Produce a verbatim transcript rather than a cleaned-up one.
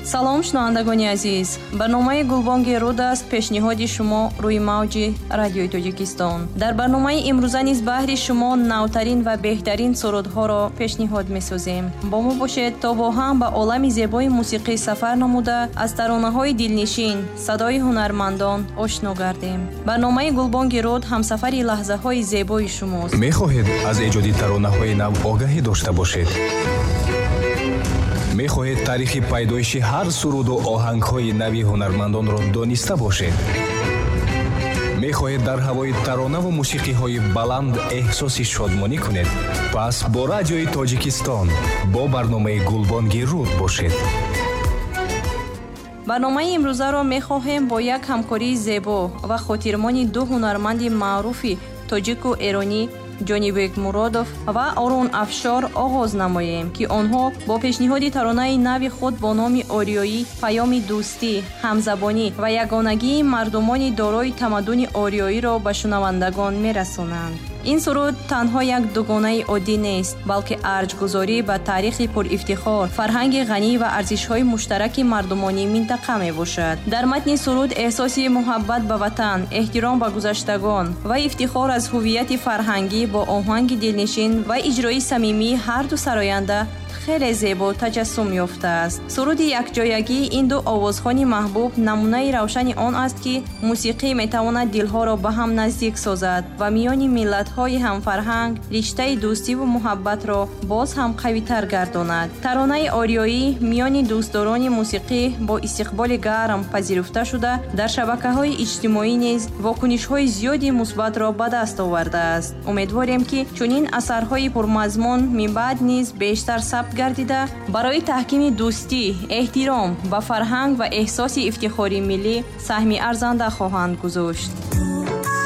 салом шунавандагони азиз, барномаи Гулбонги руд аст пешниҳоди шумо рӯи мавҷи радиои Тоҷикистон. Дар барномаи имрӯза низ баҳри шумо навтарин ва беҳтарин сурудҳоро пешниҳод месозем. Бо мо бошед то бо ҳам ба олами зебои мусиқӣ сафар намуда аз таронаҳои дилнишин, садои ҳунармандон ошно гардем. Барномаи Гулбонги руд ҳамсафари лаҳзаҳои зебои шумост. мехоҳед аз эҷоди таронаҳои нав огаҳӣ дошта бошед? мехоҳед таърихи пайдоиши ҳар суруду оҳангҳои нави ҳунармандонро дониста бошед? мехоҳед дар ҳавои таронаву мусиқиҳои баланд эҳсоси шодмонӣ кунед? пас бо радиои Тоҷикистон бо барномаи Гулбонги руд бошед. барномаи имрӯзаро мехоҳем бо як ҳамкории зебо ва хотирмони ду ҳунарманди маъруфи тоҷику эронӣ ҷонибек муродов ва орун афшор оғоз намоем, ки онҳо бо пешниҳоди таронаи нави худ бо номи ориёӣ паёми дӯстӣ, ҳамзабонӣ ва ягонагии мардумони дорои тамаддуни ориёиро ба шунавандагон мерасонанд. ин суруд танҳо як дугонаи оддӣ нест, балки арҷгузорӣ ба таърихи пурифтихор, фарҳанги ғанӣ ва арзишҳои муштараки мардумонии минтақа мебошад. дар матни суруд эҳсоси муҳаббат ба ватан, эҳтиром ба гузаштагон ва ифтихор аз ҳуввияти фарҳангӣ бо оҳанги дилнишин ва иҷрои самимии ҳарду сароянда хеле зебо таҷассум ёфтааст. суруди якҷоягӣ ин ду овозхони маҳбуб намунаи равшани он аст, ки мусиқӣ метавонад дилҳоро ба ҳам наздик созад ва миёни миллатҳои ҳамфарҳанг риштаи дӯстиву муҳаббатро боз ҳам қавитар гардонад. таронаи ориёӣ миёни дӯстдорони мусиқӣ бо истиқболи гарм пазируфта шуда, дар шабакаҳои иҷтимоӣ низ вокунишҳои зиёди мусбатро ба даст овардааст. умедворем, ки чунин асарҳои пурмазмун минбаъд низ бештар сабт гардида барои таҳкими дӯстӣ, эҳтиром ба фарҳанг ва эҳсоси ифтихори миллӣ саҳми арзанда хоҳанд гузошт.